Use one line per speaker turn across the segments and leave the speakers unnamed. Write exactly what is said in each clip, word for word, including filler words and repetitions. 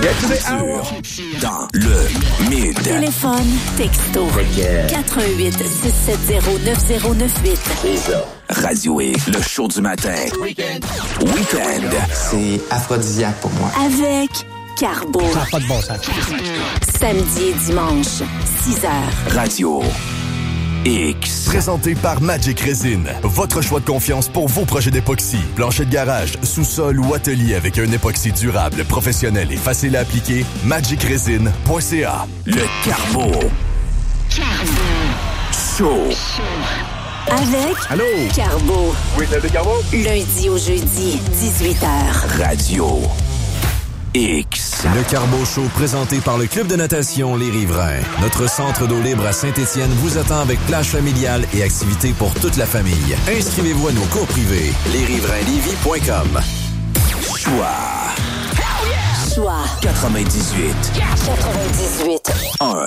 Capture dans le mid.
Téléphone, texto, quatre un huit, six sept zéro, neuf zéro neuf huit.
C'est ça. Radio X, le show du matin. Week-end. Week-end.
C'est aphrodisiaque pour moi.
Avec Carbo.
Ça n'a pas de bon sens.
Samedi et dimanche, six heures.
Radio X.
Présenté par Magic Resin. Votre choix de confiance pour vos projets d'époxy. Plancher de garage, sous-sol ou atelier avec un époxy durable, professionnel et facile à appliquer. magic resin point c a.
Le Carbo.
Carbo.
Show.
Avec
Allô?
Carbo.
Oui, le Carbo?
Lundi au jeudi, dix-huit heures.
Radio X.
Le Carbo Show présenté par le Club de natation Les Riverains. Notre centre d'eau libre à Saint-Étienne vous attend avec plage familiale et activités pour toute la famille. Inscrivez-vous à nos cours privés. les riverains lévis point com.
Choix.
Choix.
quatre-vingt-dix-huit.
quatre-vingt-dix-huit.
un.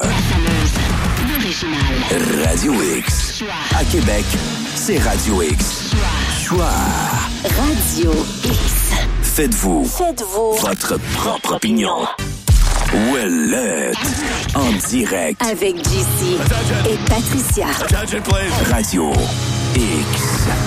Radio X. À Québec, c'est Radio X. Choix.
Radio X.
Faites-vous.
Faites-vous.
Votre propre opinion. Ouellette. En direct.
Avec J C et Patricia.
Radio X.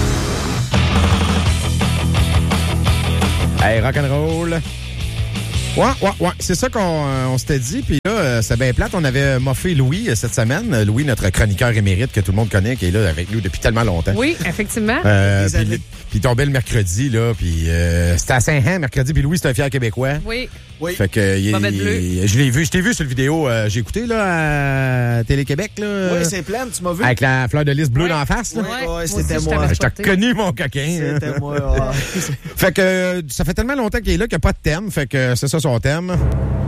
Hey, rock'n'roll. Ouais, ouais, ouais. C'est ça qu'on euh, on s'était dit. Puis là, euh, c'est bien plate. On avait moffé Louis euh, cette semaine. Louis, notre chroniqueur émérite que tout le monde connaît, qui est là avec nous depuis tellement longtemps.
Oui, effectivement.
Euh, puis, le- puis il tombait le mercredi, là. Puis euh, c'était à Saint-Jean, mercredi. Puis Louis, c'est un fier Québécois.
Oui.
Oui. Fait que, euh, il,
Bobette
il-
bleue.
je l'ai vu, je t'ai vu sur le vidéo. euh, j'ai écouté, là, à Télé-Québec, là.
Oui, c'est plein, tu m'as vu?
Avec la fleur de lys bleue
Ouais.
dans la face, là.
Oui,
Ouais,
ouais,
moi
c'était
aussi, je
moi.
t'avais
Je t'ai
spoté.
reconnu, mon coquin. hein.
C'était moi. ouais.
Fait que euh, ça fait tellement longtemps qu'il est là qu'il n'y a pas de thème. Fait que euh, c'est ça son thème.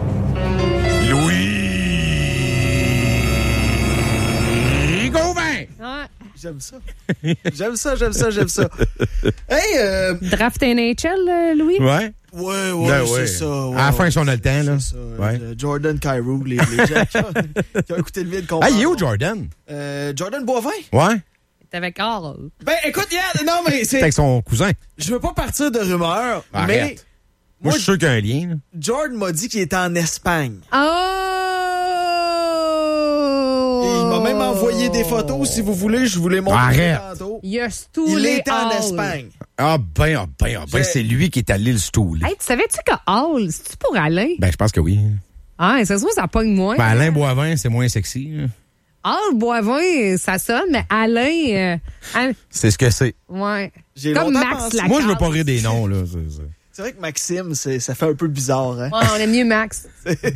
Louis Gauvin!
Ouais.
J'aime ça. J'aime ça, j'aime ça, j'aime ça. Hey, euh...
Draft N H L, euh, Louis?
Ouais.
Ouais, ouais,
Ben
c'est
ouais.
ça. Ouais,
À la fin,
ouais,
si on a le
c'est-
temps, là.
c'est ça.
Ouais.
Le Jordan Cairo, les, les gens qui ont, qui ont écouté le vide
Ah,
comprendre.
il est où, Jordan?
Euh, Jordan Boivin?
Ouais.
T'es avec Harold.
Ben, écoute, hier, non, mais
C'est
c'est...
avec son cousin.
Je veux pas partir de rumeurs, mais
Arrête. Moi, je suis sûr qu'il y a un lien. là.
Jordan m'a dit qu'il était en Espagne.
Oh!
Et il m'a même envoyé des photos, si vous voulez, je vous les montre
Arrête.
tantôt.
Il a stoulé
Il était en
Hall.
Espagne.
Ah ben, ah ben, ah ben,
J'ai-
c'est lui qui est allé le stool.
Hey, tu savais-tu que Hall, c'est-tu pour Alain?
Ben, je pense que oui.
Ah, ça se trouve, ça pogne moins.
Ben, Alain Boivin, c'est moins sexy. là.
Hall, Boivin, ça sonne, mais Alain... euh, Alain-
C'est ce que c'est.
ouais.
J'ai
Comme
longtemps
Max
pensé-
Lacasse.
Moi, je veux pas rire des noms, là. c'est- c'est-
C'est vrai que Maxime, c'est, ça fait un peu bizarre, hein?
Ouais, on aime mieux Max.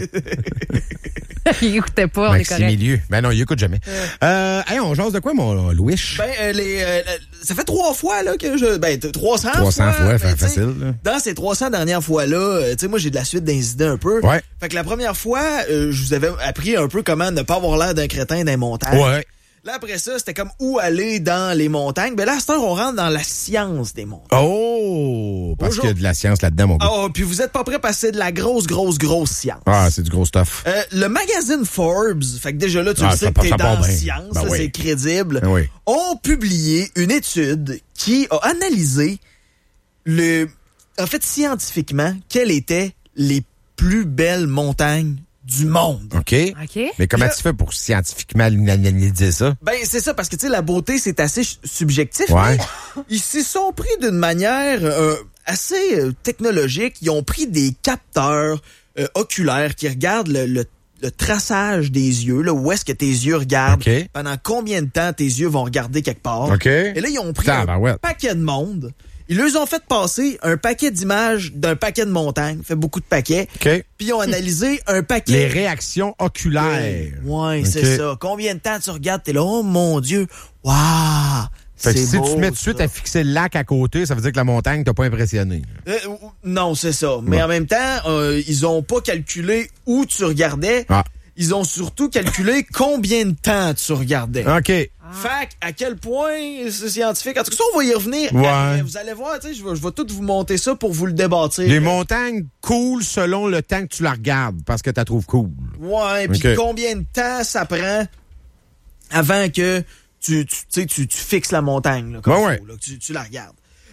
Il écoutait pas, on est correct.
Maximilieu. Ben non, il écoute jamais. Euh, hey, on jase de quoi, mon Louis?
Ben, euh, les, euh, ça fait trois fois, là, que je. Ben, t- trois cents
trois cents fois,
ben,
fa-
tu sais,
facile, là.
Dans ces trois cents dernières fois-là, euh, tu sais, moi, j'ai de la suite d'incidents un peu.
Ouais.
Fait que la première fois, euh, je vous avais appris un peu comment ne pas avoir l'air d'un crétin dans les montagnes.
Ouais.
Là, après ça, c'était comme où aller dans les montagnes. Ben là, à cette heure, on rentre dans la science des montagnes.
Oh! Parce
Bonjour.
qu'il y a de la science là-dedans, mon gars.
Oh, puis vous êtes pas prêts parce que c'est de la grosse, grosse, grosse science.
Ah, c'est du gros stuff.
Euh, le magazine Forbes, fait que déjà là, tu
Ah,
le
ça
sais
part-
que t'es
ça part
dans la
bien.
science,
Ben
là,
oui.
c'est crédible,
Ben oui.
ont publié une étude qui a analysé le, en fait, scientifiquement, quelles étaient les plus belles montagnes du monde.
OK.
OK.
Mais comment
Là-
tu fais pour scientifiquement analyser ça?
Ben, c'est ça, parce que, tu sais, la beauté, c'est assez ch- subjectif.
Ouais.
mais Ils s'y sont pris d'une manière euh, assez euh, technologique. Ils ont pris des capteurs euh, oculaires qui regardent le, le, le traçage des yeux, là, où est-ce que tes yeux regardent,
OK.
pendant combien de temps tes yeux vont regarder quelque part.
OK.
Et là, ils ont pris
Tabarouette.
un paquet de monde. Ils leur ont fait passer un paquet d'images d'un paquet de montagnes. Fait beaucoup de paquets.
OK.
Puis ils ont analysé un paquet...
Les réactions oculaires.
Ouais,
OK.
c'est ça. Combien de temps tu regardes, t'es là, oh mon Dieu, waouh!
Fait que
C'est
si
beau,
tu mets tout de suite
ça.
à fixer le lac à côté, ça veut dire que la montagne t'a pas impressionné.
Euh, non, c'est ça. Mais
Ouais.
en même temps, euh, ils ont pas calculé où tu regardais.
Ah.
Ils ont surtout calculé combien de temps tu regardais.
OK.
Fait que, à quel point c'est scientifique. En tout cas, ça, on va y revenir.
Ouais.
après. Vous allez voir, tu sais, je vais, je vais tout vous monter ça pour vous le débattre.
Les montagnes cool selon le temps que tu la regardes, parce que tu la trouves cool.
Ouais, puis
OK.
combien de temps ça prend avant que tu, tu, tu sais, tu, tu fixes la montagne, là, comme
Ouais,
faut,
ouais.
là, que tu, tu la regardes.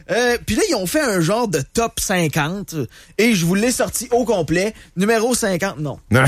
Euh, Puis là, ils ont fait un genre de top cinquante et je vous l'ai sorti au complet. Numéro cinquante, non.
Non.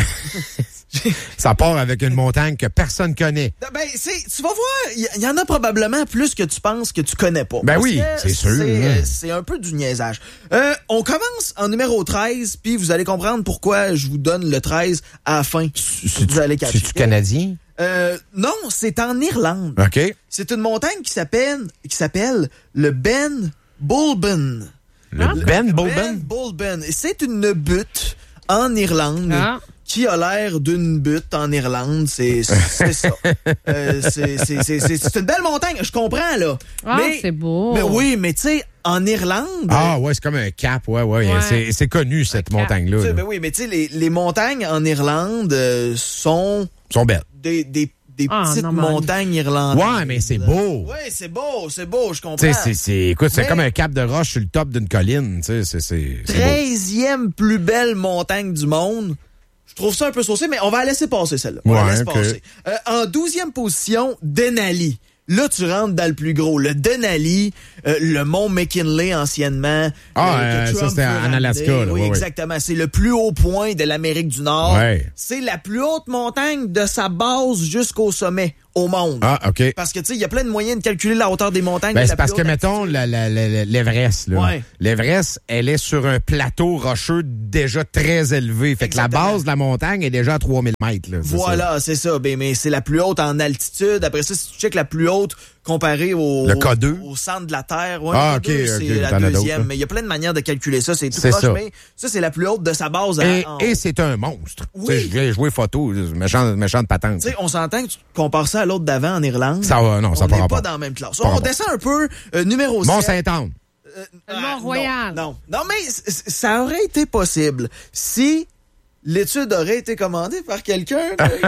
Ça part avec une montagne que personne connaît.
Ben, c'est, tu vas voir, il y, y en a probablement plus que tu penses que tu connais pas.
Ben oui, c'est sûr.
C'est,
hein.
c'est un peu du niaisage. Euh, on commence en numéro treize, puis vous allez comprendre pourquoi je vous donne le treize à la fin.
C'est,
vous allez catcher.
C'est-tu canadien?
Euh, non, c'est en Irlande.
OK.
C'est une montagne qui s'appelle, qui s'appelle le Ben Bulben.
Le ah, Ben Bulben?
Ben Bulben. Et c'est une butte en Irlande.
Ah.
Qui a l'air d'une butte en Irlande, c'est, c'est ça. Euh, c'est, c'est, c'est, c'est, c'est une belle montagne, je comprends, là.
Ah,
mais,
c'est beau.
Mais oui, mais tu sais, en Irlande...
Ah ouais, c'est comme un cap, ouais, ouais. ouais. C'est, c'est connu, cette montagne-là. Là.
Ben oui, mais tu sais, les, les montagnes en Irlande euh, sont...
sont belles.
Des, des, des
ah,
petites
non,
montagnes irlandaises.
Ouais, mais c'est beau.
Oui, c'est beau, c'est beau, je comprends.
Tu sais, c'est, c'est, écoute, c'est
mais...
comme un cap de roche sur le top d'une colline, tu sais, c'est, c'est, c'est
treizième plus belle montagne du monde. Je trouve ça un peu saucé, mais on va la laisser passer, celle-là. On
ouais,
la laisse
okay.
passer. Euh, en douzième position, Denali. Là, tu rentres dans le plus gros. Le Denali, euh, le mont McKinley anciennement.
Ah,
euh,
euh, ça, c'était en Alaska. Là,
oui,
ouais,
exactement. Ouais. C'est le plus haut point de l'Amérique du Nord.
Ouais.
C'est la plus haute montagne de sa base jusqu'au sommet au monde.
Ah, OK.
Parce que, tu sais, il y a plein de moyens de calculer la hauteur des montagnes.
Ben,
de
c'est
la
parce que,
haute
mettons, la, la, la, l'Everest, là.
Ouais.
L'Everest, elle est sur un plateau rocheux déjà très élevé. Fait
Exactement.
que la base de la montagne est déjà à trois mille mètres, là. C'est
voilà,
ça.
c'est ça. Ben, mais c'est la plus haute en altitude. Après ça, si tu checkes la plus haute comparée au,
le K deux.
au, au centre de la Terre. Ouais,
ah,
le
OK,
K deux, c'est
okay,
la deuxième. Mais il y a plein de manières de calculer ça. C'est tout
c'est
proche,
ça.
mais ça, c'est la plus haute de sa base.
Et,
en,
et c'est un monstre.
Oui.
Tu sais, je viens jouer photo, méchant, méchante patente.
Tu sais, on s'entend que tu compares ça à l'autre d'avant en Irlande.
Ça va, non, ça
on
pas
n'est
rapport.
pas dans la même classe.
Pas
on
rapport.
descend un peu. Euh, numéro sept.
Mont-Saint-Anne.
Euh,
Le Mont-Royal.
Non, non, non, mais c- c- ça aurait été possible si l'étude aurait été commandée par quelqu'un.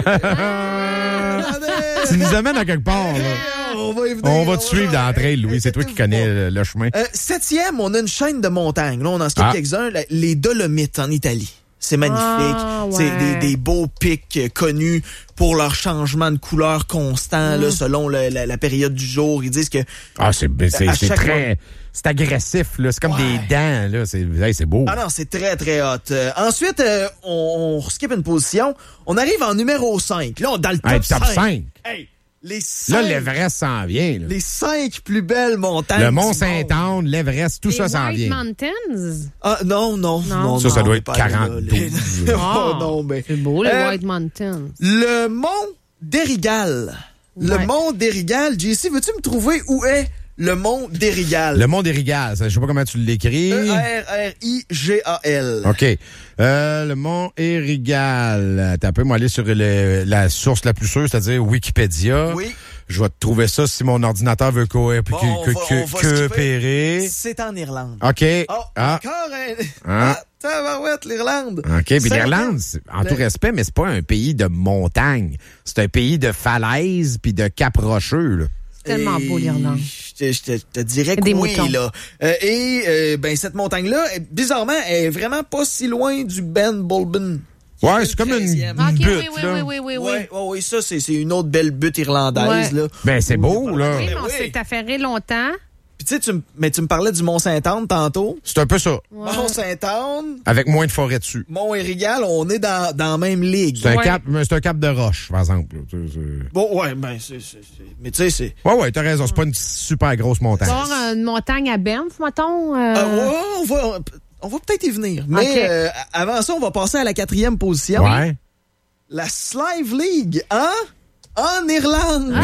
Tu nous amènes à quelque part, là.
On va, y venir,
on va te suivre dans la trail, Louis. C'est toi qui connais le, le chemin.
Euh, septième, on a une chaîne de montagnes. Là, on en skip
Ah.
quelques-uns. La- Les Dolomites en Italie. C'est magnifique.
Ah, ouais.
C'est des, des beaux pics euh, connus pour leur changement de couleur constant
Mm.
là, selon le- la, la période du jour. Ils disent que...
Ah, c'est, c'est,
À
c'est
chaque
très...
mois.
C'est agressif, là. C'est comme
Ouais.
des dents, là. C'est, hey, c'est beau.
Ah non, c'est très, très hot. Euh, ensuite, euh, on, on skip une position. On arrive en numéro cinq. Là, on dans le top,
Hey, top
cinq.
cinq.
Hey, les cinq,
Là, l'Everest s'en vient, là.
les cinq plus belles montagnes
Le
du
Mont-Saint-Anne, l'Everest, tout
Les
ça s'en
White
vient.
Mountains.
Ah, non, non, non.
Non.
Ça, ça
non,
doit
on est
être
pas allé là.
quarante-douze.
Les-
Ah,
oh, non, ben.
C'est beau, les
Euh,
White Mountains.
Le mont d'Érigal. Le
Ouais.
mont d'Érigal. J C, veux-tu me trouver où est le mont d'Érigal?
Le Mont d'Érigal, ça, je sais pas comment tu l'écris.
E R R I G A L.
OK. Euh, le Mont Érigal. T'as un peu, moi, aller sur le- la source la plus sûre, c'est-à-dire Wikipédia.
Oui.
Je vais te trouver ça si mon ordinateur veut co-
Bon, on
que-
va-
que-
on va skipper.
coopérer.
C'est en Irlande.
OK.
Oh,
Ah.
encore un...
Ah.
Ah, tabarouette, l'Irlande.
OK. Puis
Cinquième.
l'Irlande, c'est- en tout
Le-
respect, mais c'est pas un pays de montagne. C'est un pays de falaises puis de cap rocheux, là.
C'est tellement
Et
beau, l'Irlande.
Je te, je te- te dirais que
Des
oui,
moutons.
là. Euh, et euh, ben cette montagne-là, euh, bizarrement, elle est vraiment pas si loin du Ben Bulben.
Ouais, c'est comme une,
treizième.
une
OK,
butte,
oui, oui,
là.
oui, oui, oui, oui.
Ouais, ouais, oui, ça, c'est c'est une autre belle butte irlandaise,
Ouais.
là.
Ben, c'est beau, là.
Oui, mais on
oui.
s'est affairé longtemps.
Puis tu sais, tu m- mais tu me parlais du Mont-Saint-Anne tantôt.
C'est un peu ça.
Ouais.
Mont-Saint-Anne,
Avec moins de forêt dessus.
Mont-Érigal, on est dans, dans la même ligue.
C'est un
Ouais.
cap, mais c'est un cap de roche, par exemple. là. C'est- c'est-
Bon, ouais, ben, c'est... c'est- c'est- Mais tu sais, c'est...
Ouais, ouais, t'as raison. C'est pas une super grosse montagne.
On va avoir une montagne à Banff, mettons. euh,
Ah, ouais, on va, on va peut-être y venir. Mais
Ok.
euh, avant ça, on va passer à la quatrième position.
Ouais.
La Slive League, hein? En Irlande.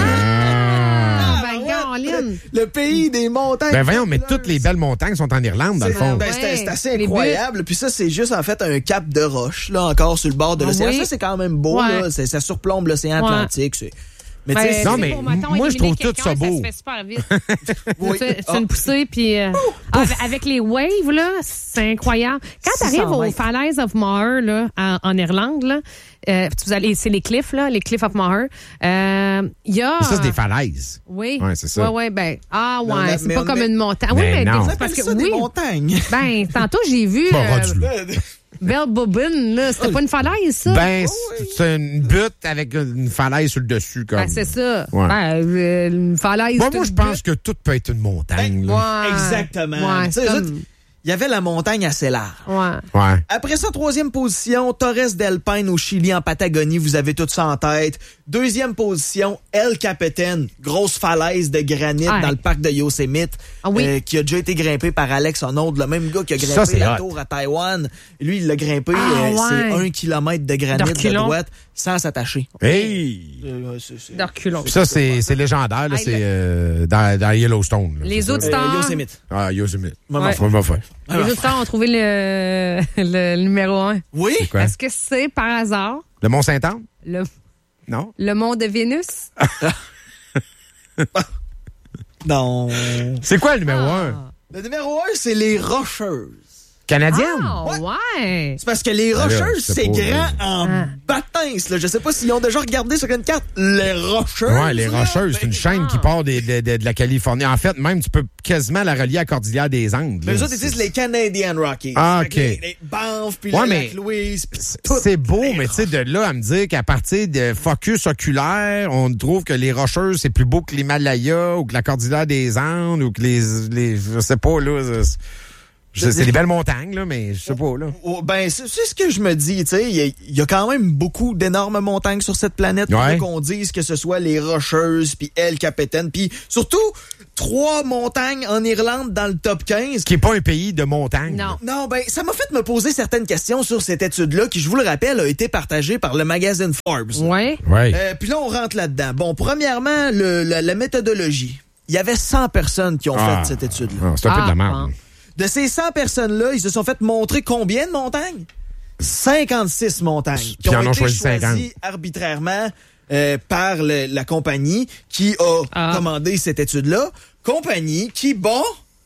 Ah, ben,
ouais.
Caroline.
Le pays des montagnes.
Ben voyons, mais toutes les belles montagnes sont en Irlande, dans le
C'est-
fond.
ben, c'est- c'est assez
Les
incroyable. Puis ça, c'est juste en fait un cap de roche, là, encore sur le bord de
Ah
l'océan.
oui?
Ça, c'est quand même beau,
Ouais.
là. C'est- Ça surplombe l'océan
Ouais.
Atlantique. c'est- Mais tu
Ben,
sais,
non,
c'est
mais
beau, mettons,
moi, je trouve
éliminer
tout ça
quelqu'un,
beau.
Ça se fait super vite.
oui.
C'est c'est
Ah.
une poussée, puis euh, ah, avec- avec les waves, là, c'est incroyable. Quand tu
six cents
arrives aux
mètres.
falaises of Moher, là, en, en Irlande, là, euh, vous allez, c'est les cliffs, là, les cliffs of Moher. Euh, Il y a.
Mais ça, c'est des falaises.
Oui.
Ouais, c'est ça.
Ouais, ouais, ben. Ah,
Mais on
ouais,
a-
c'est
mais
pas
on
comme
met-
une montagne.
Mais
Oui, mais
non.
des-
On
c'est
appelle
parce que
ça
oui.
des montagnes.
Ben, tantôt, j'ai vu.
Pas
euh,
rendu là.
Belle Bobine, là, c'était pas une falaise, ça?
Ben,
Oh, oui.
c'est une butte avec une falaise sur le dessus. Comme.
Ben, c'est ça.
Ouais.
Ben, euh, une falaise.
Bon,
c'est
moi,
une
je pense
butte.
que tout peut être une montagne.
Ben,
là.
Ouais.
Exactement.
Ouais,
Tu sais,
c'est
eux
comme-
autres, il y avait la montagne assez large.
Ouais.
Ouais.
Après ça, troisième position, Torres del Paine au Chili, en Patagonie. Vous avez tout ça en tête. Deuxième position, El Capitan, grosse falaise de granit
Ouais.
dans le parc de Yosemite,
Ah oui.
euh, qui a déjà été grimpé par Alex Honnold, le même gars qui a grimpé
Ça, c'est
la
hot.
tour à Taïwan. Lui, il l'a grimpé,
Ah,
euh,
ouais.
c'est un kilomètre de granit de
D'reculons.
droite sans s'attacher.
Hey!
Euh, c'est- c'est-
De reculons.
Ça, c'est, c'est légendaire. Là,
Hey,
c'est
le-
euh, dans, dans Yellowstone. là,
Les
c'est ça.
auditeurs.
Euh, Yosemite.
Ah, Yosemite.
Maman
Ouais.
foi.
On va faire.
Les auditeurs ont trouvé le, le numéro un.
Oui?
Quoi?
Est-ce que c'est par hasard
Le Mont-Saint-Anne?
le,
Non?
le mont de Vénus?
Non.
C'est quoi le numéro
Ah.
un?
Le numéro un, c'est les Rocheuses.
Canadienne?
Ah, ouais.
C'est parce que les
Ah, là,
Rocheuses,
c'est
c'est
pas,
grand
euh,
en
Ah.
bâtins. Là. Je sais pas s'ils ont déjà regardé sur une carte. Les Rocheuses.
Ouais, les
là,
Rocheuses,
ben,
c'est une chaîne qui part des- de, de- de la Californie. En fait, même, tu peux quasiment la relier à la Cordillère des Andes.
Mais
là.
eux autres, ils disent les Canadian Rockies.
Ah,
Fait que
OK.
Les, les Banff, puis
Ouais,
le
mais
lac Louise, puis
C'est-
tout.
C'est beau,
Les
mais tu sais, de là à me dire qu'à partir de focus oculaire, on trouve que les Rocheuses, c'est plus beau que l'Himalaya ou que la Cordillère des Andes ou que les... les je sais pas, là... c'est- C'est c'est des belles montagnes, là, mais je sais pas, là.
Oh, ben, c'est c'est ce que je me dis, tu sais. Il y, a- il y a quand même beaucoup d'énormes montagnes sur cette planète. Pour
Ouais.
qu'on dise que ce soit les Rocheuses, puis El Capitan, puis surtout, trois montagnes en Irlande dans le top quinze.
Qui est pas un pays de montagne.
Non.
Non, ben, ça m'a fait me poser certaines questions sur cette étude-là, qui, je vous le rappelle, a été partagée par le magazine Forbes.
Ouais.
Ouais.
Euh, puis là, on rentre là-dedans. Bon, premièrement, le- la, la méthodologie. Il y avait cent personnes qui ont
Ah.
fait cette étude-là.
Ah, c'est un peu de la
Ah,
merde.
bon.
De ces cent personnes-là, ils se sont fait montrer combien de montagnes? cinquante-six montagnes. Qui
Puis ils en
ont
ont
été
choisi
choisies
cinquante.
arbitrairement euh, par le- la compagnie qui a
Ah.
commandé cette étude-là. Compagnie qui, bon,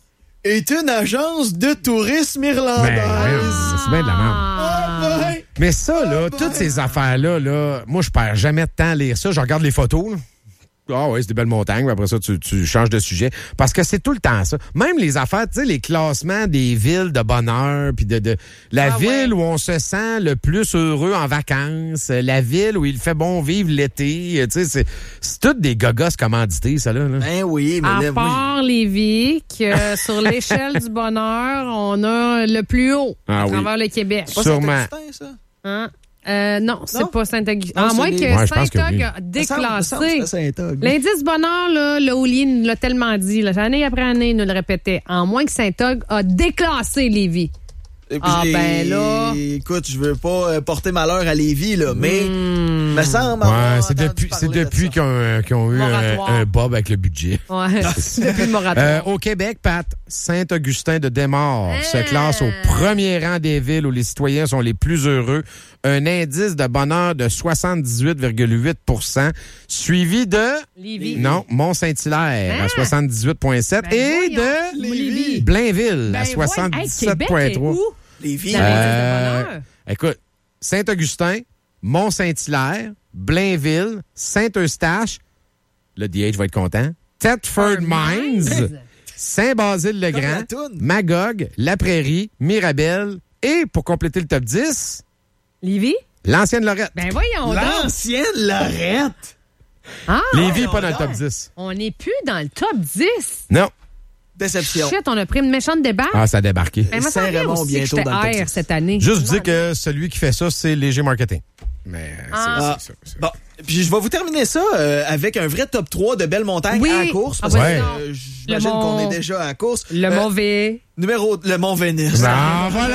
est une agence de tourisme irlandaise.
Ben, ouais, c'est bien de la merde.
Ah, ben.
Mais ça, là,
ben.
toutes ces affaires-là, là, moi, je perds jamais de temps à lire ça. Je regarde les photos, là. Ah ouais, c'est des belles montagnes, mais après ça, tu, tu changes de sujet. Parce que c'est tout le temps ça. Même les affaires, tu sais, les classements des villes de bonheur, puis de, de la
Ah
ville
ouais.
où on se sent le plus heureux en vacances, la ville où il fait bon vivre l'été, tu sais, c'est, c'est toutes des gogos commandités, ça, là. là.
Ben oui, mais
À
là, oui.
part Lévis, que sur l'échelle du bonheur, on a le plus haut
Ah
à
oui.
travers le Québec.
Pas
Sûrement.
Saint-Augustin, ça?
Hein? Euh, non,
Non?
c'est pas Saint-Augustin.
Non,
À
c'est
moins
les-
que
Ouais, je pense que
Saint-Og
oui.
a
Ça me semble- ça me
déclassé.
semble que c'est Saint-Og.
L'indice bonheur, là, le Oulier nous l'a tellement dit, là, année après année, il nous le répétait. En moins que Saint-Og a déclassé Lévis.
Et puis,
Ah, ben là.
Écoute, je veux pas euh, porter malheur à Lévis, là, mais
Hmm.
me semble
Ouais,
avoir
c'est
entendu
depuis, c'est
parler de
depuis
ça.
qu'ils ont, qu'ils ont eu un,
Moratoire.
un bob avec le budget.
Ouais, depuis le moratoire.
Euh, au Québec, Pat, Saint-Augustin de Desmaures
Ah.
se classe au premier rang des villes où les citoyens sont les plus heureux. Un indice de bonheur de soixante-dix-huit virgule huit pour cent, suivi de...
Lévis.
Non, Mont-Saint-Hilaire
Ah.
à soixante-dix-huit virgule sept
Ben
et
voyons.
de
Blainville.
Blainville
Ben
à
voyons.
soixante-dix-sept
Hey, Québec
virgule
est
trois.
où?
Lévis.
Dans
Euh,
l'indice de bonheur?
Écoute, Saint-Augustin, Mont-Saint-Hilaire, Blainville, Saint-Eustache, le D H va être content, Thetford Mines, Saint-Basile-le-Grand,
Comme la toune.
Magog, La Prairie, Mirabel et, pour compléter le top dix,
Lévis?
l'ancienne Lorette.
Ben voyons donc.
L'ancienne Lorette.
Ah,
Lévis n'est pas dans le
non.
top dix.
on n'est plus dans le top dix.
Non.
Déception.
Shit, on a pris une méchante débarque.
Ah, ça a débarqué.
Mais moi, ça me
Saint-Raymond
aussi que
bientôt
j'étais
dans le top
air
dix.
cette année.
Juste dire que celui qui fait ça, c'est Léger Marketing. Mais euh, c'est-
Ah.
c'est ça. c'est-
Bon, puis je vais vous terminer ça euh, avec un vrai top trois de belles montagnes
Oui.
à la course.
Ah,
Parce
ouais.
que euh, j'imagine
Le mont-
qu'on est déjà à la course.
Le
Euh,
mauvais.
Numéro, le Mont Vénus.
Ah, voilà!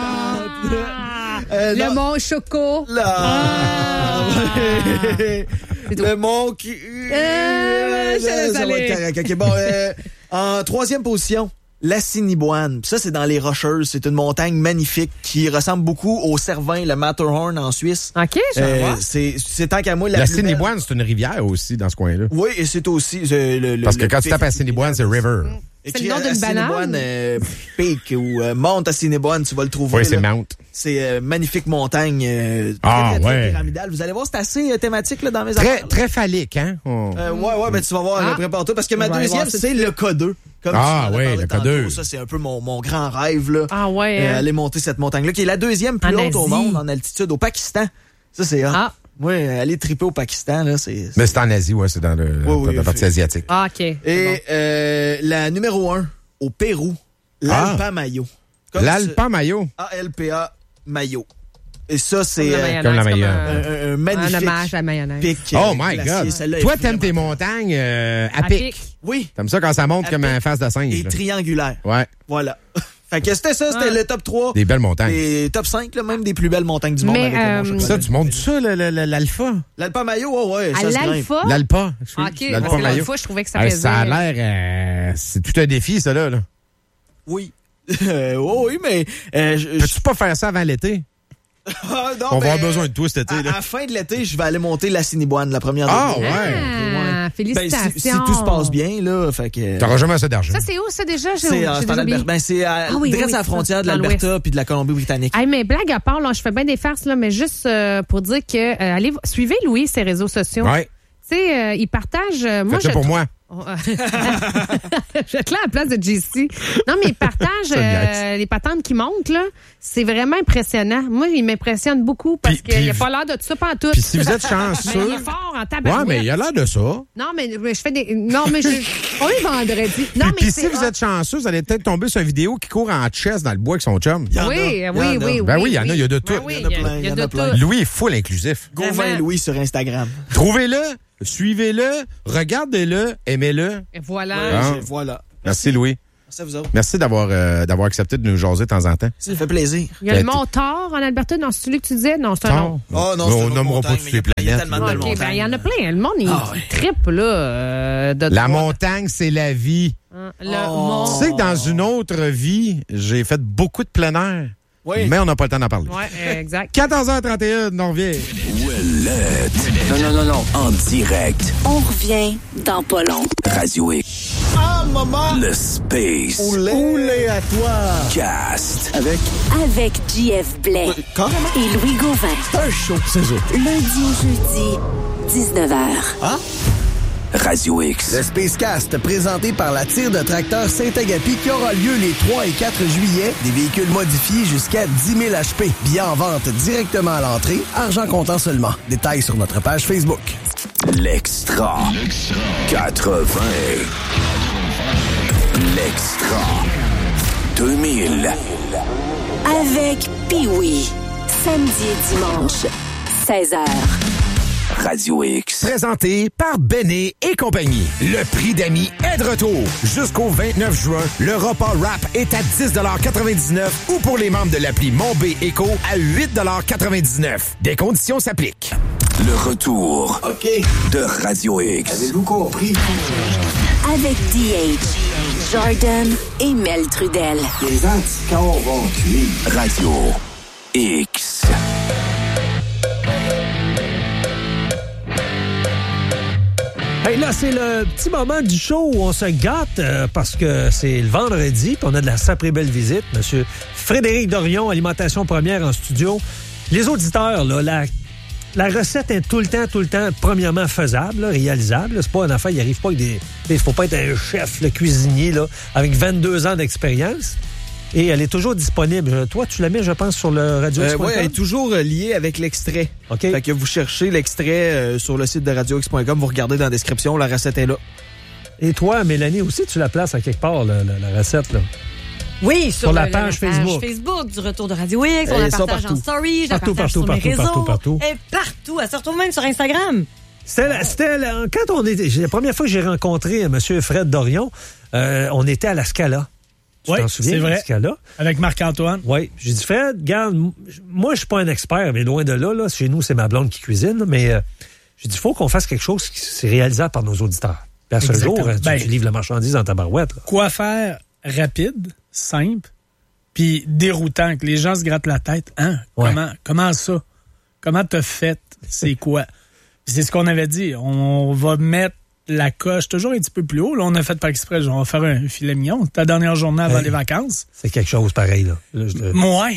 Euh,
Le
non.
mont Choco.
Là.
Ah. C'est tout.
Le mont qui...
Euh, je laisse
ça va
aller.
être correct. OK, bon, euh, en troisième position, l'Assiniboine. Ça, c'est dans les Rocheuses. C'est une montagne magnifique qui ressemble beaucoup au Cervin, le Matterhorn en Suisse.
OK, je vais
Euh,
voir.
c'est c'est tant qu'à moi la,
La
plus belle.
Assiniboine, c'est une rivière aussi dans ce coin-là.
Oui, et c'est aussi euh, le, le-
Parce que
le
quand tu tapes
pic-
Assiniboine, c'est River.
C'est le nom d'une
Assiniboine,
banane?
euh, Peak ou euh, Mount Assiniboine, tu vas le trouver.
Oui, c'est
là.
Mount.
C'est euh, magnifique montagne. Euh, très,
Ah,
très, très
ouais.
pyramidale. Vous allez voir, c'est assez euh, thématique là, dans mes
Très,
affaires.
très phallique, hein? On-
Euh, ouais, ouais, ben tu vas voir,
Ah.
euh, prépare-toi, parce que ma
On va aller
deuxième,
voir ça
c'est le K deux. Comme
Ah,
tu m'en as
ouais,
parlé
le K
tantôt.
deux.
Ça, c'est un peu mon, mon grand rêve, là.
Ah ouais.
Euh,
hein.
aller monter cette montagne-là, qui est la deuxième plus
En
haute au
Asie.
monde en altitude, au Pakistan. Ça, c'est hot.
Ah.
Ouais, aller triper au Pakistan, là, c'est...
Mais c'est en Asie, ouais, c'est dans, le,
Oui, oui,
dans la partie
fait-
asiatique.
Ah, OK.
Et euh, la numéro un, au Pérou, l'Alpa-Mayo. Comme
L'Alpa Mayo.
A L P A Mayo. Et ça, c'est
Comme la
euh,
mayonnaise,
comme la
comme
mayonnaise.
un-
un, un
Un
magnifique
hommage à la mayonnaise.
pic.
Oh
euh,
my
glacier.
God.
Celle-là est
Toi, t'aimes
vraiment-
tes montagnes euh, à,
À
pic.
pic.
Oui,
T'aimes ça quand ça monte
À
comme
pic.
un face de singe.
et
là.
triangulaire.
Ouais.
Voilà. Fait que c'était ça, c'était
Ouais.
le top trois.
Des belles montagnes.
Et top cinq, là, même des plus belles montagnes du monde.
Mais,
avec le Mont
euh,
Chocolat.
Ça, tu montes ça, le- le- le- l'Alpha?
L'Alpa Mayo, oh ouais,
À
ça se grimpe.
l'Alpha?
L'Alpa. je sais.
Ah, OK.
L'Alpa
Parce que
Mayo.
l'Alpha, je trouvais que ça
Hey,
faisait...
ça a l'air... euh, c'est tout un défi, ça, là. là.
Oui. Euh, oh, oui, mais... Euh, je- je-
Peux-tu pas faire ça avant l'été?
Ah, non,
On va
mais,
avoir besoin de toi cet
À,
été,
à
là.
la fin de l'été, je vais aller monter la Cinéboine, la première
Ah,
de
ouais.
Ah,
Ben,
félicitations.
si, si tout se passe bien, là, fait que...
T'auras jamais assez d'argent.
Ça, c'est où, ça, déjà? J'ai-
C'est
j'ai
euh, c'est en
déjà oublié.
Alberta. Ben, c'est à,
Ah oui,
direct
oui,
à la
c'est
frontière
ça,
de
dans
l'Alberta puis de la Colombie-Britannique.
Hey, mais blague à part, là, je fais bien des farces, là, mais juste euh, pour dire que euh, allez suivez Louis ses réseaux sociaux.
Ouais.
Tu sais, euh, il partage. euh, moi,
Faites ça
je
pour
trou-
moi.
Oh, euh, je vais être là à la place de J C. Non, mais il partage
Ça me
euh,
niaise.
les patentes qui montent, là. C'est vraiment impressionnant. Moi, il m'impressionne beaucoup parce
Puis-
qu'il n'a
puis-
pas l'air de tout ça pantoute.
Puis si vous êtes
Mais
chanceux...
il est fort en
Ouais,
tabarouette.
mais il a l'air de ça.
Non, mais, mais je fais des... Non, mais je... On est vendredi. Non, mais
Puis
c'est
si vous
hot.
êtes chanceux, vous allez peut-être tomber sur une vidéo qui court en chest dans le bois avec son chum.
Il y en a,
Oui,
il y en
oui,
a.
oui, oui.
Ben oui, il y en a, il y a de tout.
Ben oui,
Il y en a plein,
il y a
il y en
de
a plein.
tout.
Louis est full inclusif.
Gauvin
Vraiment.
Louis sur Instagram.
Trouvez-le, suivez-le, regardez-le, aimez-le.
Et voilà.
Ah.
Je- Voilà.
Merci, Louis.
Merci à vous autres.
Merci d'avoir euh, d'avoir accepté de nous jaser de temps en temps.
Ça fait plaisir.
Il y a le
Ben,
Mont Thor en Alberta, dans celui que tu disais? Non, c'est un
Tard.
nom.
Oh non,
Mais
c'est
on
une
nommera
montagne,
pas toutes
mais
les
il y a
planètes.
tellement de belles
OK, ben, il y en a
montagnes.
plein. Le monde, il,
Ah,
il
ouais.
trippe, là, euh, de
La
trois-
montagne, c'est la vie.
Hein, le
Oh.
mont...
Tu sais que dans une autre vie, j'ai fait beaucoup de plein air,
Oui.
mais on n'a pas le temps d'en parler.
Ouais, exact.
quatorze heures trente et un, on revient.
Ouellette. Non, non, non, non. En direct.
On revient dans pas long.
Radio X.
Ah, maman!
Le Space
Oulé à toi!
Cast. Avec
Avec J F Blais
Carrément?
et Louis Gauvin.
C'est un show, c'est ça.
Lundi au jeudi, dix-neuf heures.
Radio X.
Le Spacecast, présenté par la tire de tracteur Saint-Agapi, qui aura lieu les trois et quatre juillet. Des véhicules modifiés jusqu'à dix mille H P. Billets en vente directement à l'entrée. Argent comptant seulement. Détails sur notre page Facebook.
L'extra. quatre-vingts. L'extra. deux mille.
Avec Pee-Wee. Samedi et dimanche, seize heures.
Radio X.
Présenté par Béné et compagnie. Le prix d'amis est de retour. Jusqu'au vingt-neuf juin, le repas wrap est à dix quatre-vingt-dix-neuf ou pour les membres de l'appli Mon B Éco à huit quatre-vingt-dix-neuf. Des conditions s'appliquent.
Le retour
OK.
de Radio X.
Avez-vous compris?
Avec D H, Jordan et Mel Trudel.
Les anticorps vont tuer.
Radio X.
Hey, là, c'est le petit moment du show où on se gâte euh, parce que c'est le vendredi, puis on a de la sacrée belle visite. Monsieur Frédéric Dorion, Alimentation Première en studio. Les auditeurs, là, la, la recette est tout le temps, tout le temps, premièrement faisable, là, réalisable. C'est pas une affaire, il n'arrive pas avec des... Il faut pas être un chef, le cuisinier, là, avec vingt-deux ans d'expérience. Et elle est toujours disponible. Toi, tu la mets, je pense, sur le radio
Euh,
X point com?
oui, elle est toujours euh, liée avec l'extrait.
OK.
Fait que vous cherchez l'extrait euh, sur le site de radio x point com, vous regardez dans la description, la recette est là.
Et toi, Mélanie, aussi, tu la places à quelque part, la, la- la recette, là.
Oui, sur,
Sur la
le-
page Facebook.
Facebook du Retour de Radio X. On
Elle
la
est ça
partage
partout.
en story, je la
Partout,
partage
partout,
sur mes
partout,
réseaux.
partout, partout.
Elle est partout. Elle se retrouve même sur Instagram.
C'était, la- c'était la- quand on était, la première fois que j'ai rencontré M. Fred Dorion, euh, on était à la Scala. Tu
Oui,
t'en souviens,
c'est vrai.
la Scala?
Avec Marc-Antoine.
Oui. J'ai dit, Fred, regarde, m- moi, je suis pas un expert, mais loin de là, là, chez nous, c'est ma blonde qui cuisine, là, mais euh, j'ai dit, il faut qu'on fasse quelque chose qui c'est réalisable par nos auditeurs. Puis à ce
Exactement.
jour, tu,
Ben,
tu livres la marchandise dans ta barouette. Là.
Quoi faire rapide, simple, puis déroutant, que les gens se grattent la tête. Hein?
Ouais.
Comment, comment ça? Comment t'as fait? C'est quoi? Puis c'est ce qu'on avait dit. On va mettre la coche toujours un petit peu plus haut. Là, on a fait par exprès. On va faire un filet mignon. Ta dernière journée avant
Hey.
les vacances.
C'est quelque chose pareil, là. Là, je-
Moins.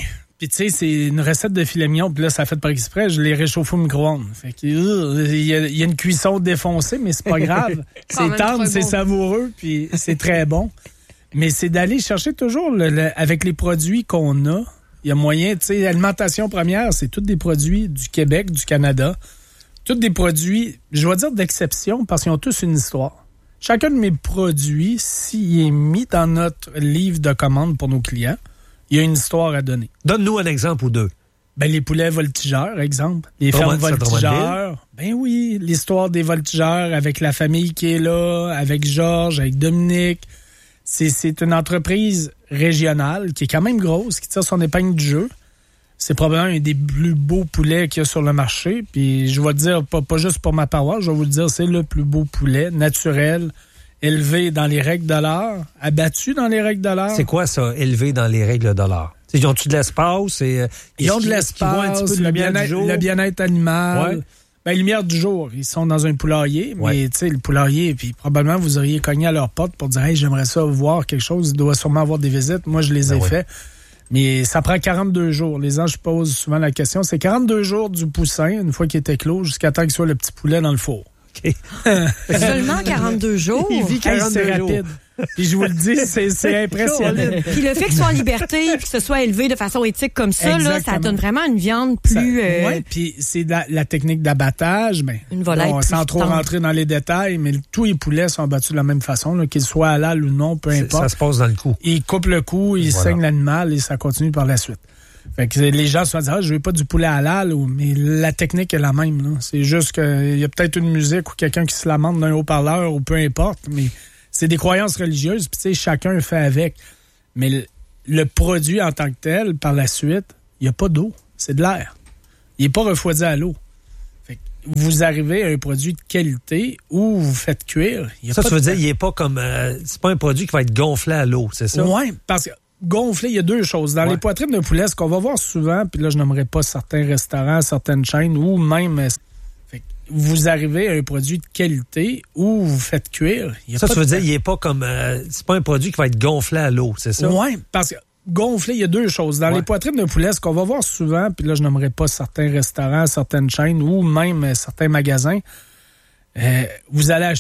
Puis tu sais, c'est une recette de filet mignon, puis là, ça fait par exprès, je l'ai réchauffé au micro-ondes. Fait que, euh, il y, a, il y a une cuisson défoncée, mais c'est pas grave. C'est tendre, c'est bon. Savoureux, puis c'est très bon. Mais c'est d'aller chercher toujours, le, le, avec les produits qu'on a, il y a moyen, tu sais, alimentation première, c'est tous des produits du Québec, du Canada. Tous des produits, je vais dire d'exception, parce qu'ils ont tous une histoire. Chacun de mes produits, s'il est mis dans notre livre de commande pour nos clients, il y a une histoire à donner.
Donne-nous un exemple ou deux.
Ben, les poulets voltigeurs, exemple. Les fermes voltigeurs. Ben oui, l'histoire des voltigeurs avec la famille qui est là, avec Georges, avec Dominique. C'est, c'est une entreprise régionale qui est quand même grosse, qui tire son épingle du jeu. C'est probablement un des plus beaux poulets qu'il y a sur le marché. Puis je vais te dire, pas, pas juste pour ma paroisse, je vais vous le dire, c'est le plus beau poulet naturel, élevé dans les règles de l'art, abattu dans les règles de l'art.
C'est quoi ça, élevé dans les règles de l'art? Ils ont-tu de l'espace? Et, euh,
ils ont de l'espace, un petit peu de le, bien-être, le bien-être animal. Ouais. Ben, lumière du jour, ils sont dans un poulailler, ouais. mais tu sais, le poulailler, puis probablement vous auriez cogné à leur porte pour dire « Hey, j'aimerais ça voir quelque chose, il doit sûrement avoir des visites. » Moi, je les ai ben fait. Ouais. Mais ça prend quarante-deux jours. Les gens, je pose souvent la question, c'est quarante-deux jours du poussin, une fois qu'il est éclos, jusqu'à temps qu'il soit le petit poulet dans le four.
Okay. Seulement quarante-deux jours?
Il vit quarante-deux hey, c'est jours. Rapide. Puis je vous le dis, c'est, c'est impressionnant.
Puis le fait qu'il soit en liberté et que ce soit élevé de façon éthique comme ça, là, ça donne vraiment une viande plus... Euh...
Oui, puis c'est la, la technique d'abattage. Ben,
une volaille bon,
sans trop tendre. Rentrer dans les détails, mais tous les poulets sont abattus de la même façon, là, qu'ils soient halal ou non, peu importe.
Ça se passe dans le cou.
Ils coupent le cou, ils voilà. Saignent l'animal et ça continue par la suite. Fait que les gens se disent, ah, je veux pas du poulet halal, mais la technique est la même. Là. C'est juste qu'il y a peut-être une musique ou quelqu'un qui se lamente d'un haut-parleur ou peu importe, mais c'est des croyances religieuses, puis tu sais, chacun fait avec. Mais le, le produit en tant que tel, par la suite, il n'y a pas d'eau, c'est de l'air. Il n'est pas refroidi à l'eau. Fait que vous arrivez à un produit de qualité où vous faites cuire. Y a
ça,
pas
tu veux
de...
dire, il n'est pas comme... Euh, c'est pas un produit qui va être gonflé à l'eau, c'est ça?
Oui, parce que gonflé, il y a deux choses. Dans ouais. les poitrines de poulet, ce qu'on va voir souvent, puis là, je n'aimerais pas certains restaurants, certaines chaînes, ou même... Fait que vous arrivez à un produit de qualité où vous faites cuire. Y a
ça,
pas
tu veux
de...
dire, il n'est pas comme... Euh, c'est pas un produit qui va être gonflé à l'eau, c'est ça?
Oui, parce que gonflé, il y a deux choses. Dans ouais. les poitrines de poulet, ce qu'on va voir souvent, puis là, je n'aimerais pas certains restaurants, certaines chaînes, ou même certains magasins, euh, vous allez acheter